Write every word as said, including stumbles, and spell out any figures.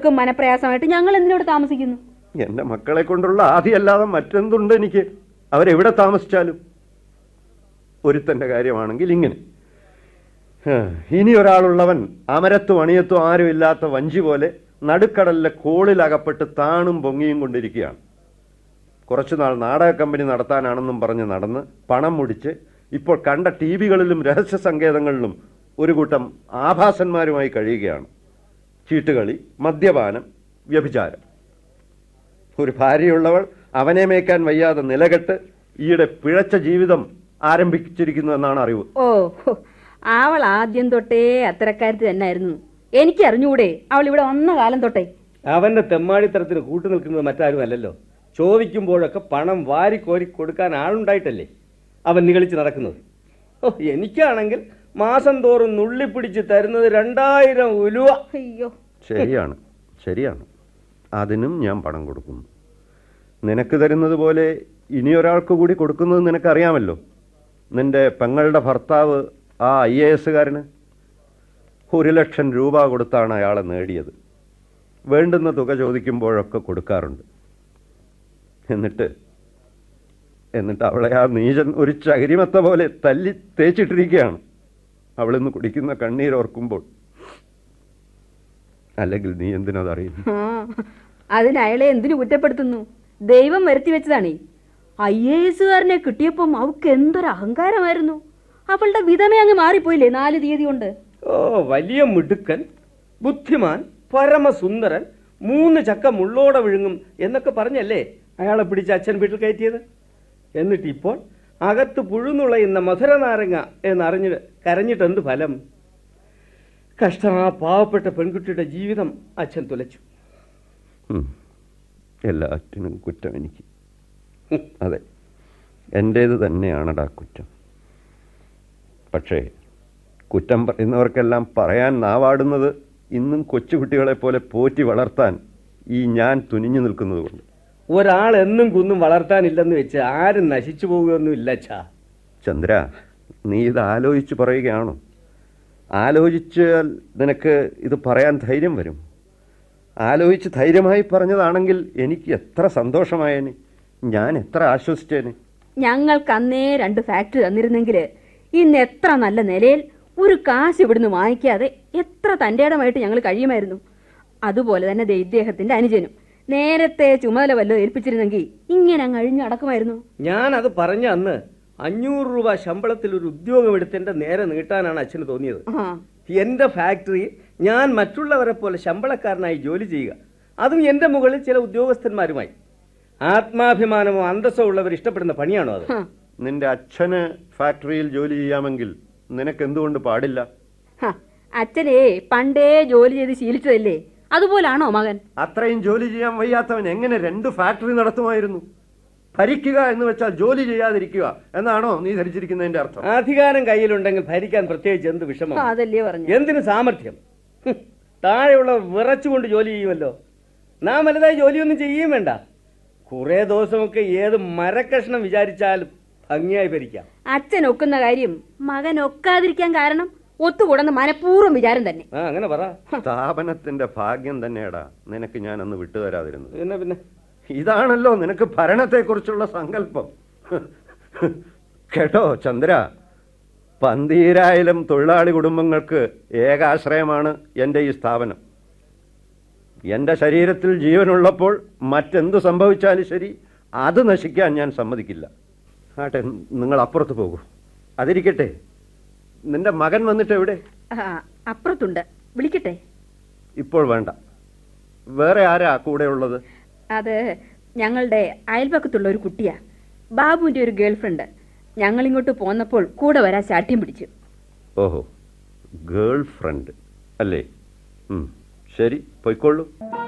മക്കൾക്കും മനപ്രയാസമായിട്ട് ഞങ്ങൾ എന്തിനോട് താമസിക്കുന്നു? എന്റെ മക്കളെ കൊണ്ടുള്ള ആദിയല്ലാതെ മറ്റെന്തുണ്ട് എനിക്ക്? അവരെവിടെ താമസിച്ചാലും. ഒരുത്തന്റെ കാര്യമാണെങ്കിൽ ഇങ്ങനെ. ഇനി ഒരാളുള്ളവൻ അമരത്തും അണിയത്തും ആരും ഇല്ലാത്ത വഞ്ചി പോലെ നടുക്കടലിലെ കോളിലകപ്പെട്ട് താണും പൊങ്ങിയും കൊണ്ടിരിക്കുകയാണ്. കുറച്ചുനാൾ നാടക കമ്പനി നടത്താനാണെന്നും പറഞ്ഞ് നടന്ന് പണം മുടിച്ച് ഇപ്പോൾ കണ്ട ടി വികളിലും രഹസ്യ സങ്കേതങ്ങളിലും ഒരു കൂട്ടം ആഭാസന്മാരുമായി കഴിയുകയാണ്. ചീട്ടുകളി, മദ്യപാനം, വ്യഭിചാരം. ഒരു ഭാര്യയുള്ളവൾ അവനെ മേയ്ക്കാൻ വയ്യാതെ നിലകെട്ട് ഈയിടെ പിഴച്ച ജീവിതം ആരംഭിച്ചിരിക്കുന്നു എന്നാണ് അറിവ്. ഓ, അവൾ ആദ്യം തൊട്ടേ അത്തരക്കാരത്തി തന്നെയായിരുന്നു. എനിക്ക് അറിഞ്ഞുകൂടെ അവൾ ഇവിടെ വന്ന കാലം തൊട്ടേ? അവന്റെ തെമ്മാടിത്തരത്തിന് കൂട്ടു നിൽക്കുന്നത് മറ്റാരും അല്ലല്ലോ. ചോദിക്കുമ്പോഴൊക്കെ പണം വാരിക്കോരി കൊടുക്കാൻ ആളുണ്ടായിട്ടല്ലേ അവൻ നികളിച്ച് നടക്കുന്നത്. ഓ, എനിക്കാണെങ്കിൽ മാസം തോറും നുള്ളിപ്പിടിച്ച് തരുന്നത് രണ്ടായിരം ഉലുവ. അയ്യോ, ശരിയാണ് ശരിയാണ് അതിനും ഞാൻ പണം കൊടുക്കുന്നു. നിനക്ക് തരുന്നത് പോലെ ഇനിയൊരാൾക്ക് കൂടി കൊടുക്കുന്നത് നിനക്കറിയാമല്ലോ. നിന്റെ പെങ്ങളുടെ ഭർത്താവ് ആ ഐ എ എസുകാരന് ഒരു ലക്ഷം രൂപ കൊടുത്താണ് അയാളെ നേടിയത്. വേണ്ടുന്ന തുക ചോദിക്കുമ്പോഴൊക്കെ കൊടുക്കാറുണ്ട്. എന്നിട്ട് എന്നിട്ട് അവളെ ആ നീചൻ ഒരു ചകിരിമത്ത പോലെ തല്ലി തേച്ചിട്ടിരിക്കുകയാണ്. അവളിന്ന് കുടിക്കുന്ന കണ്ണീരോർക്കുമ്പോൾ. അല്ലെങ്കിൽ നീ എന്തിനതറിയുന്നു? അതിന് അയാളെ എന്തിനു കുറ്റപ്പെടുത്തുന്നു? ദൈവം വരുത്തി വെച്ചതാണേ. ഐ എ എസുകാരനെ കിട്ടിയപ്പം അവൾക്ക് എന്തൊരു അഹങ്കാരമായിരുന്നു. അവളുടെ വിധമേ അങ്ങ് മാറിപ്പോയില്ലേ നാല് തീയതി കൊണ്ട്. ഓ, വലിയ മിടുക്കൻ, ബുദ്ധിമാൻ, പരമസുന്ദരൻ, മൂന്ന് ചക്ക മുള്ളോടെ വിഴുങ്ങും എന്നൊക്കെ പറഞ്ഞല്ലേ അയാളെ പിടിച്ച് അച്ഛൻ വീട്ടിൽ കയറ്റിയത്. എന്നിട്ട് ഇപ്പോൾ അകത്ത് പുഴുന്നുളയുന്ന മധുര നാരങ്ങ എന്നറിഞ്ഞ് കരഞ്ഞിട്ട് എന്ത് ഫലം? കഷ്ടം. ആ പാവപ്പെട്ട പെൺകുട്ടിയുടെ ജീവിതം അച്ഛൻ തുലച്ചു. എല്ലാറ്റിനും കുറ്റം എനിക്ക്. അതെ, എൻ്റേത് തന്നെയാണടാ കുറ്റം. പക്ഷേ കുറ്റം പറയുന്നവർക്കെല്ലാം പറയാൻ നാവാടുന്നത് ഇന്നും കൊച്ചുകുട്ടികളെ പോലെ പോറ്റി വളർത്താൻ ഈ ഞാൻ തുനിഞ്ഞു നിൽക്കുന്നത് കൊണ്ട്. ഒരാൾ എന്നും കുന്നും വളർത്താനില്ലെന്ന് വെച്ച് ആരും നശിച്ചു പോവുകയൊന്നുമില്ല. ഛാ ചന്ദ്ര, നീ ഇത് ആലോചിച്ച് പറയുകയാണോ? ആലോചിച്ചാൽ നിനക്ക് ഇത് പറയാൻ ധൈര്യം വരും. ആലോചിച്ച് ധൈര്യമായി പറഞ്ഞതാണെങ്കിൽ എനിക്ക് എത്ര സന്തോഷമായേനെ, ഞാൻ എത്ര ആശ്വസിച്ചേനെ. ഞങ്ങൾക്ക് അന്നേ രണ്ട് ഫാക്ടറി തന്നിരുന്നെങ്കിൽ ഇന്ന് എത്ര നല്ല നിലയിൽ ഒരു കാശ് ഇവിടുന്ന് വാങ്ങിക്കാതെ എത്ര തൻ്റെടമായിട്ട് ഞങ്ങൾ കഴിയുമായിരുന്നു. അതുപോലെ തന്നെ ഇദ്ദേഹത്തിന്റെ അനുജനും നേരത്തെ ചുമതല വല്ലതും ഏൽപ്പിച്ചിരുന്നെങ്കിൽ ഇങ്ങനെ അങ്ങ് അഴിഞ്ഞു നടക്കുമായിരുന്നു. ഞാനത് പറഞ്ഞ അന്ന് അഞ്ഞൂറ് രൂപ ശമ്പളത്തിൽ ഒരു ഉദ്യോഗം എടുത്തെന്റെ നേരെ നീട്ടാനാണ് അച്ഛന് തോന്നിയത്. എന്റെ ഫാക്ടറിയിൽ ഞാൻ മറ്റുള്ളവരെ പോലെ ശമ്പളക്കാരനായി ജോലി ചെയ്യുക, അതും എന്റെ മുകളിൽ ചില ഉദ്യോഗസ്ഥന്മാരുമായി. ആത്മാഭിമാനമോ അന്തസ്സോ ഉള്ളവർ ഇഷ്ടപ്പെടുന്ന പണിയാണോ അത്? നിന്റെ അച്ഛന് ഫാക്ടറിയിൽ ജോലി ചെയ്യാമെങ്കിൽ നിനക്ക് എന്തുകൊണ്ട് പാടില്ല? അച്ഛനെ പണ്ടേ ജോലി ചെയ്ത് ശീലിച്ചതല്ലേ, അതുപോലാണോ മകൻ? അത്രയും ജോലി ചെയ്യാൻ വയ്യാത്തവൻ എങ്ങനെ രണ്ട് ഫാക്ടറി നടത്തുമായിരുന്നു? ഭരിക്കുക എന്ന് വെച്ചാൽ ജോലി ചെയ്യാതിരിക്കുക എന്നാണോ നീ ധരിച്ചിരിക്കുന്നതിന്റെ അർത്ഥം? അധികാരം കയ്യിലുണ്ടെങ്കിൽ ഭരിക്കാൻ പ്രത്യേകിച്ച് എന്ത് വിഷമം? അതല്ലേ പറഞ്ഞു. എന്തിനു സാമർഥ്യം? താഴെയുള്ള വിറച്ചുകൊണ്ട് ജോലി ചെയ്യുമല്ലോ. നാം വലുതായി ജോലിയൊന്നും ചെയ്യുകയും വേണ്ട. കുറെ ദിവസമൊക്കെ ഏത് മരക്കഷ്ണം വിചാരിച്ചാലും ഭംഗിയായി ഭരിക്കാം. അച്ഛൻ ഒക്കുന്ന കാര്യം മകൻ ഒക്കാതിരിക്കാൻ കാരണം ഒത്തുകൂടുന്ന മനഃപൂർവ്വം വിചാരം തന്നെ. ആ, അങ്ങനെ പറ. സ്ഥാപനത്തിന്റെ ഭാഗ്യം തന്നെയാടാ നിനക്ക് ഞാൻ അന്ന് വിട്ടുതരാതിരുന്നത്. പിന്നെ പിന്നെ ഇതാണല്ലോ നിനക്ക് ഭരണത്തെക്കുറിച്ചുള്ള സങ്കല്പം. കേട്ടോ ചന്ദ്ര, പന്തീരായിരം തൊഴിലാളി കുടുംബങ്ങൾക്ക് ഏകാശ്രയമാണ് എൻ്റെ ഈ സ്ഥാപനം. എൻ്റെ ശരീരത്തിൽ ജീവനുള്ളപ്പോൾ മറ്റെന്തു സംഭവിച്ചാലും ശരി, അത് നശിക്കാൻ ഞാൻ സമ്മതിക്കില്ല. ആട്ടെ, നിങ്ങൾ അപ്പുറത്ത് പോകൂ. അതിരിക്കട്ടെ, നിന്റെ മകൻ വന്നിട്ട് എവിടെ? അപ്പുറത്തുണ്ട്, വിളിക്കട്ടെ? ഇപ്പോൾ വേണ്ട. വേറെ ആരാ കൂടെ ഉള്ളത്? അത് ഞങ്ങളുടെ അയൽപക്കത്തുള്ള ഒരു കുട്ടിയാ, ബാബുവിന്റെ ഒരു ഗേൾഫ്രണ്ട്. ഞങ്ങൾ ഇങ്ങോട്ട് പോന്നപ്പോൾ കൂടെ വരാൻ ശാഠ്യം പിടിച്ചു. ഓഹോ, ഗേൾ ഫ്രണ്ട് അല്ലേ? ശരി, പോയിക്കൊള്ളൂ.